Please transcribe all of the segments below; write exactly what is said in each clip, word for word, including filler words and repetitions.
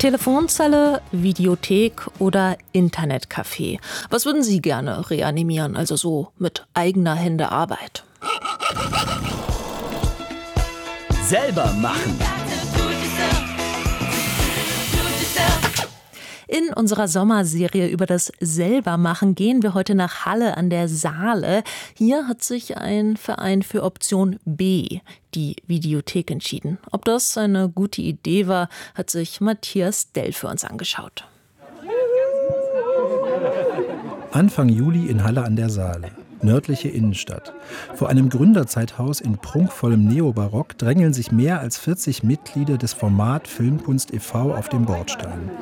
Telefonzelle, Videothek oder Internetcafé. Was würden Sie gerne reanimieren, also so mit eigener Hände Arbeit? Selber machen. In unserer Sommerserie über das Selbermachen gehen wir heute nach Halle an der Saale. Hier hat sich ein Verein für Option B, die Videothek, entschieden. Ob das eine gute Idee war, hat sich Matthias Dell für uns angeschaut. Anfang Juli in Halle an der Saale. Nördliche Innenstadt. Vor einem Gründerzeithaus in prunkvollem Neobarock drängeln sich mehr als vierzig Mitglieder des Format Filmkunst e V auf dem Bordstein.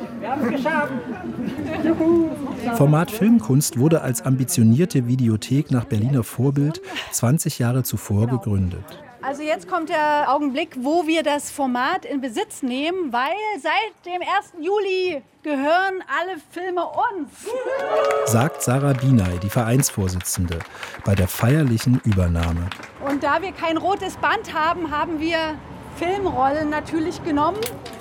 Format Filmkunst wurde als ambitionierte Videothek nach Berliner Vorbild zwanzig Jahre zuvor gegründet. Also jetzt kommt der Augenblick, wo wir das Format in Besitz nehmen, weil seit dem ersten Juli gehören alle Filme uns. Sagt Sarah Binay, die Vereinsvorsitzende, bei der feierlichen Übernahme. Und da wir kein rotes Band haben, haben wir Filmrollen natürlich genommen.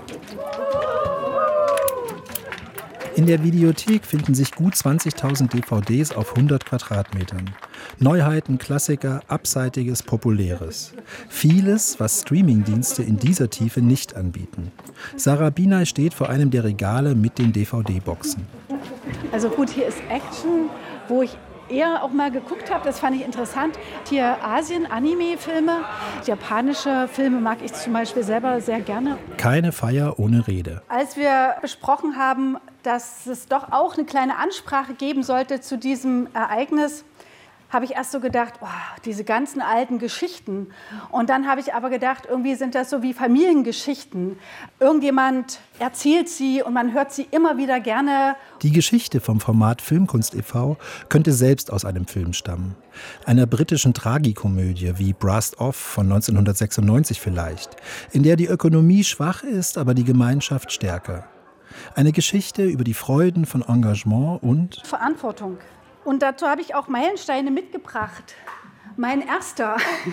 In der Videothek finden sich gut zwanzigtausend D V Ds auf hundert Quadratmetern. Neuheiten, Klassiker, Abseitiges, Populäres. Vieles, was Streamingdienste in dieser Tiefe nicht anbieten. Sarah Binay steht vor einem der Regale mit den D V D-Boxen. Also gut, hier ist Action, wo ich eher auch mal geguckt habe, das fand ich interessant. Hier Asien, Anime-Filme, japanische Filme mag ich zum Beispiel selber sehr gerne. Keine Feier ohne Rede. Als wir besprochen haben, dass es doch auch eine kleine Ansprache geben sollte zu diesem Ereignis, habe ich erst so gedacht, oh, diese ganzen alten Geschichten. Und dann habe ich aber gedacht, irgendwie sind das so wie Familiengeschichten. Irgendjemand erzählt sie und man hört sie immer wieder gerne. Die Geschichte vom Format Filmkunst e V könnte selbst aus einem Film stammen. Einer britischen Tragikomödie wie Brassed Off von neunzehnhundertsechsundneunzig vielleicht, in der die Ökonomie schwach ist, aber die Gemeinschaft stärker. Eine Geschichte über die Freuden von Engagement und Verantwortung. Und dazu habe ich auch Meilensteine mitgebracht. Mein erster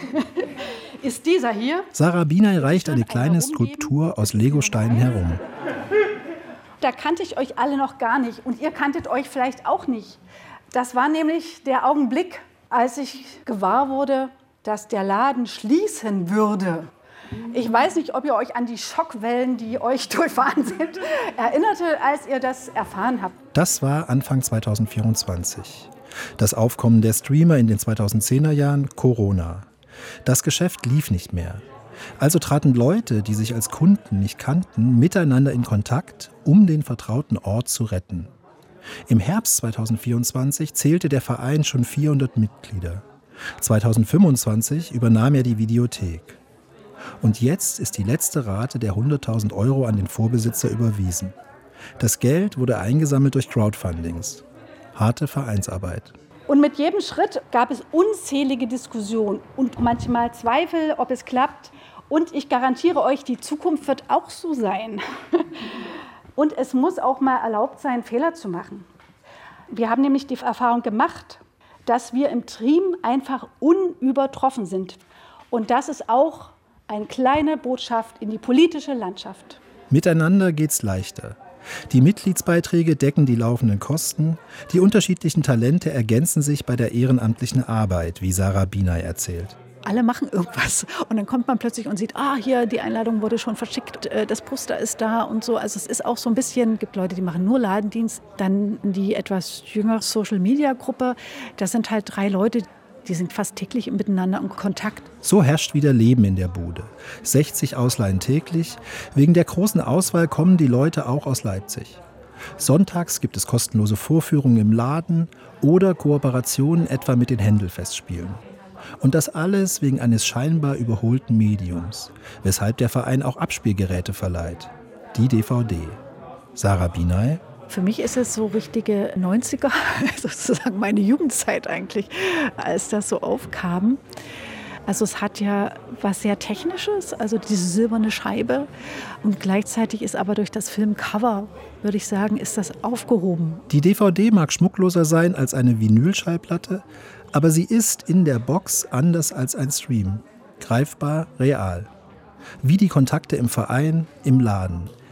ist dieser hier. Sarah Binay reicht eine kleine Skulptur aus Legosteinen herum. Da kannte ich euch alle noch gar nicht und ihr kanntet euch vielleicht auch nicht. Das war nämlich der Augenblick, als ich gewahr wurde, dass der Laden schließen würde. Ich weiß nicht, ob ihr euch an die Schockwellen, die euch durchfahren sind, erinnerte, als ihr das erfahren habt. Das war Anfang zweitausendvierundzwanzig. Das Aufkommen der Streamer in den zweitausendzehner Jahren, Corona. Das Geschäft lief nicht mehr. Also traten Leute, die sich als Kunden nicht kannten, miteinander in Kontakt, um den vertrauten Ort zu retten. Im Herbst zweitausendvierundzwanzig zählte der Verein schon vierhundert Mitglieder. zweitausendfünfundzwanzig übernahm er die Videothek. Und jetzt ist die letzte Rate der hunderttausend Euro an den Vorbesitzer überwiesen. Das Geld wurde eingesammelt durch Crowdfundings. Harte Vereinsarbeit. Und mit jedem Schritt gab es unzählige Diskussionen und manchmal Zweifel, ob es klappt. Und ich garantiere euch, die Zukunft wird auch so sein. Und es muss auch mal erlaubt sein, Fehler zu machen. Wir haben nämlich die Erfahrung gemacht, dass wir im Team einfach unübertroffen sind. Und das ist auch eine kleine Botschaft in die politische Landschaft. Miteinander geht's leichter. Die Mitgliedsbeiträge decken die laufenden Kosten. Die unterschiedlichen Talente ergänzen sich bei der ehrenamtlichen Arbeit, wie Sarah Binay erzählt. Alle machen irgendwas und dann kommt man plötzlich und sieht, ah, hier, die Einladung wurde schon verschickt, das Poster ist da und so. Also es ist auch so ein bisschen, es gibt Leute, die machen nur Ladendienst, dann die etwas jüngere Social-Media-Gruppe, das sind halt drei Leute, die sind fast täglich miteinander in Kontakt. So herrscht wieder Leben in der Bude. sechzig Ausleihen täglich. Wegen der großen Auswahl kommen die Leute auch aus Leipzig. Sonntags gibt es kostenlose Vorführungen im Laden oder Kooperationen etwa mit den Händel-Festspielen. Und das alles wegen eines scheinbar überholten Mediums, weshalb der Verein auch Abspielgeräte verleiht. Die D V D. Sarah Binay. Für mich ist es so richtige neunziger, sozusagen meine Jugendzeit eigentlich, als das so aufkam. Also es hat ja was sehr Technisches, also diese silberne Scheibe. Und gleichzeitig ist aber durch das Filmcover, würde ich sagen, ist das aufgehoben. Die D V D mag schmuckloser sein als eine Vinylschallplatte, aber sie ist in der Box anders als ein Stream. Greifbar, real. Wie die Kontakte im Verein, im Laden.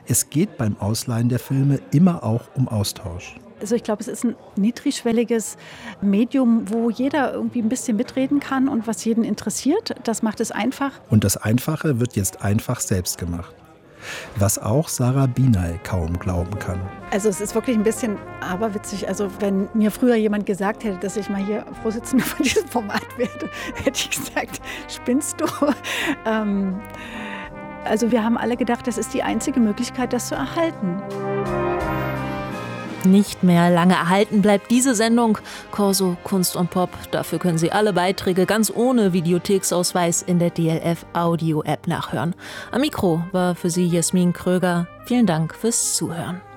Es geht beim Ausleihen der Filme immer auch um Austausch. Also ich glaube, es ist ein niedrigschwelliges Medium, wo jeder irgendwie ein bisschen mitreden kann und was jeden interessiert. Das macht es einfach. Und das Einfache wird jetzt einfach selbst gemacht. Was auch Sarah Binay kaum glauben kann. Also es ist wirklich ein bisschen aberwitzig. Also wenn mir früher jemand gesagt hätte, dass ich mal hier Vorsitzende von diesem Format werde, hätte ich gesagt, spinnst du? ähm, also wir haben alle gedacht, das ist die einzige Möglichkeit, das zu erhalten. Nicht mehr lange erhalten bleibt diese Sendung Corso Kunst und Pop. Dafür können Sie alle Beiträge ganz ohne Videotheksausweis in der D L F Audio App nachhören. Am Mikro war für Sie Jasmin Kröger. Vielen Dank fürs Zuhören.